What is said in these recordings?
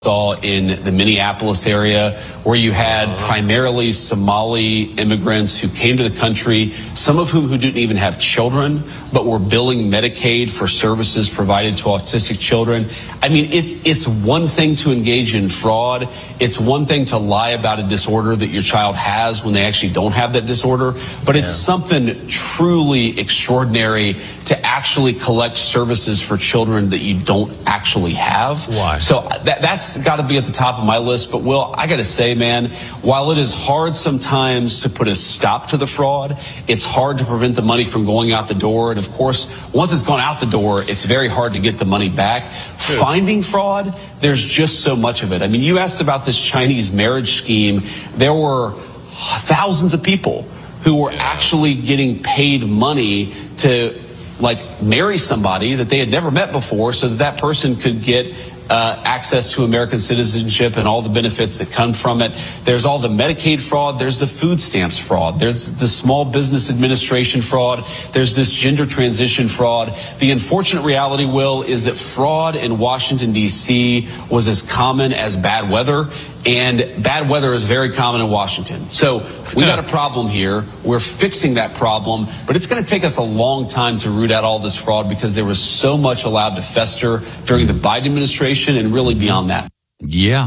saw in the Minneapolis area, where you had primarily Somali immigrants who came to the country, some of whom who didn't even have children, but were billing Medicaid for services provided to autistic children. I mean, it's one thing to engage in fraud. It's one thing to lie about a disorder that your child has when they actually don't have that disorder. But it's something truly extraordinary to actually collect services for children that you don't actually have. Why? So that's got to be at the top of my list. But Will, I got to say, man, while it is hard sometimes to put a stop to the fraud, it's hard to prevent the money from going out the door. And of course, once it's gone out the door, it's very hard to get the money back. Finding fraud, there's just so much of it. I mean, you asked about this Chinese marriage scheme. There were thousands of people who were actually getting paid money to marry somebody that they had never met before so that that person could get access to American citizenship and all the benefits that come from it. There's all the Medicaid fraud. There's the food stamps fraud. There's the Small Business Administration fraud. There's this gender transition fraud. The unfortunate reality, Will, is that fraud in Washington, D.C. was as common as bad weather. And bad weather is very common in Washington. So we got a problem here. We're fixing that problem, but it's going to take us a long time to root out all this fraud because there was so much allowed to fester during the Biden administration and really beyond that. Yeah.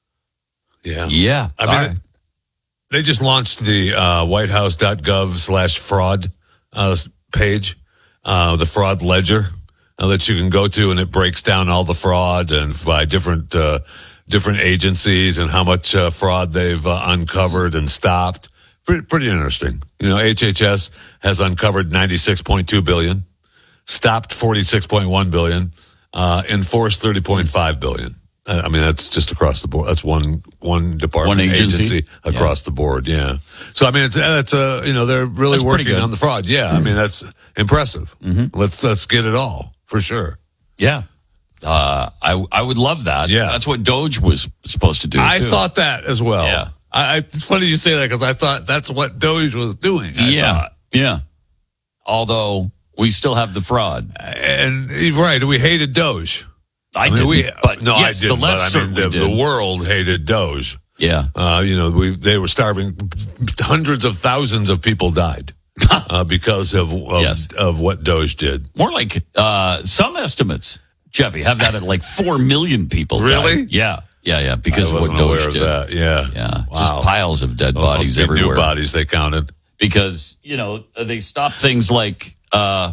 I mean, they just launched the whitehouse.gov/fraud page, the fraud ledger that you can go to, and it breaks down all the fraud and by different agencies and how much fraud they've uncovered and stopped. Pretty interesting. You know, HHS has uncovered $96.2 billion, stopped $46.1 billion, enforced $30.5 billion. I mean, that's just across the board. That's one department, one agency across the board. Yeah. So I mean, they're really working on the fraud. Yeah. I mean, that's impressive. Mm-hmm. Let's get it all for sure. Yeah. I would love that. Yeah. That's what Doge was supposed to do, I too. thought that as well. Yeah. It's funny you say that because I thought that's what Doge was doing. Yeah. Although we still have the fraud. And right, we hated Doge. I didn't. I didn't. The left But the world hated Doge. Yeah. They were starving. Hundreds of thousands of people died because of what Doge did. More like some estimates, Jeffy, have that at like 4 million people. Really? Died. Yeah. Because I of what wasn't Doge aware did. of that. Yeah. Wow. Just piles of dead bodies everywhere. New bodies they counted because they stopped things like I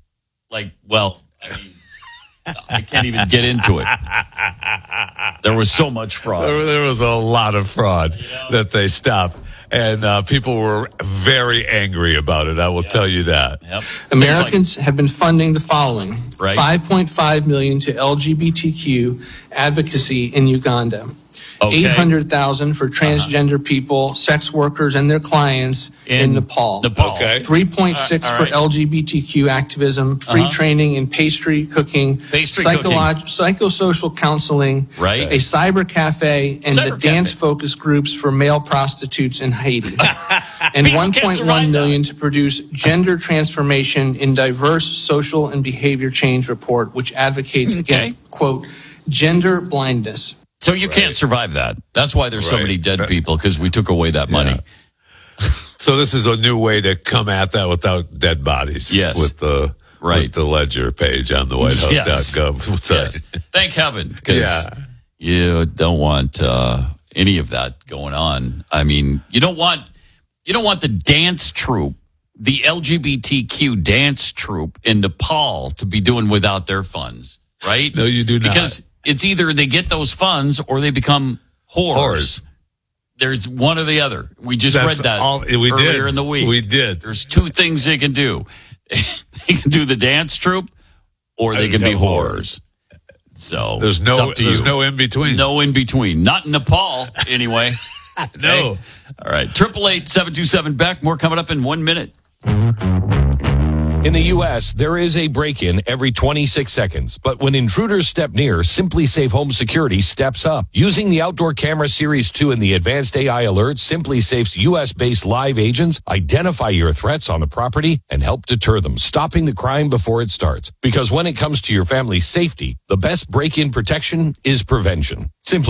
can't even get into it. There was so much fraud. There was a lot of fraud that they stopped. And people were very angry about it. I will tell you that. Yep. Americans have been funding the following. Right. $5.5 million to LGBTQ advocacy in Uganda. Okay. $800,000 for transgender people, sex workers, and their clients in Nepal. Okay. $3.6 for LGBTQ activism, free training in pastry cooking, psychosocial counseling, right. a cyber cafe, and the dance focus groups for male prostitutes in Haiti. And $1.1 million to produce gender transformation in diverse social and behavior change report, which advocates against, quote, gender blindness. So you can't survive that. That's why there's so many dead people, because we took away that money. So this is a new way to come at that without dead bodies. Yes. With the ledger page on the whitehouse.gov site. Yes. Thank heaven, because you don't want any of that going on. I mean, you don't want the dance troupe, the LGBTQ dance troupe in Nepal to be doing without their funds, right? No, you do not. Because it's either they get those funds or they become whores. There's one or the other. We just read that earlier in the week. We did. There's two things they can do. They can do the dance troupe or they can be whores. So there's no in between. No in between. Not in Nepal, anyway. No. All right. 888-727-BECK. More coming up in 1 minute. In the U.S., there is a break-in every 26 seconds. But when intruders step near, Simply Safe Home Security steps up. Using the Outdoor Camera Series 2 and the advanced AI alerts, Simply Safe's U.S.-based live agents identify your threats on the property and help deter them, stopping the crime before it starts. Because when it comes to your family's safety, the best break-in protection is prevention. Simply